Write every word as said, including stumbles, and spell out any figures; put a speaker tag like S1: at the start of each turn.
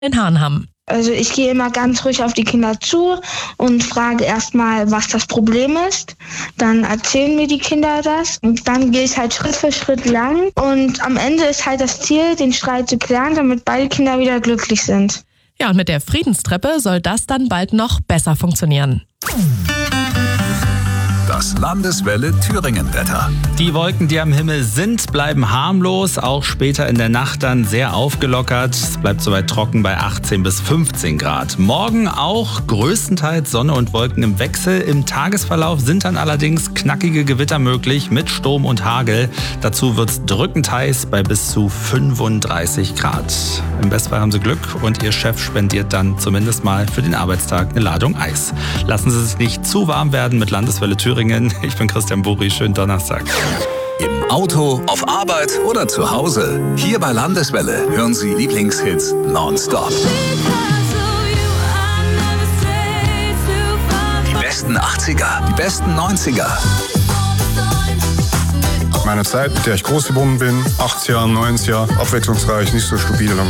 S1: in Hahnham.
S2: Also ich gehe immer ganz ruhig auf die Kinder zu und frage erstmal, was das Problem ist. Dann erzählen mir die Kinder das und dann gehe ich halt Schritt für Schritt lang. Und am Ende ist halt das Ziel, den Streit zu klären, damit beide Kinder wieder glücklich sind.
S1: Ja, und mit der Friedenstreppe soll das dann bald noch besser funktionieren.
S3: Das Landeswelle Thüringen-Wetter.
S4: Die Wolken, die am Himmel sind, bleiben harmlos, auch später in der Nacht dann sehr aufgelockert. Es bleibt soweit trocken bei achtzehn bis fünfzehn Grad. Morgen auch größtenteils Sonne und Wolken im Wechsel. Im Tagesverlauf sind dann allerdings knackige Gewitter möglich mit Sturm und Hagel. Dazu wird es drückend heiß bei bis zu fünfunddreißig Grad. Im Bestfall haben Sie Glück und Ihr Chef spendiert dann zumindest mal für den Arbeitstag eine Ladung Eis. Lassen Sie sich nicht zu warm werden mit Landeswelle Thüringen. Ich bin Christian Buri, schönen Donnerstag.
S3: Im Auto, auf Arbeit oder zu Hause. Hier bei Landeswelle hören Sie Lieblingshits nonstop. Die besten achtziger, die besten neunziger.
S5: Meine Zeit, mit der ich groß geworden bin, achtziger, neunziger, abwechslungsreich, nicht so stupide langweilig.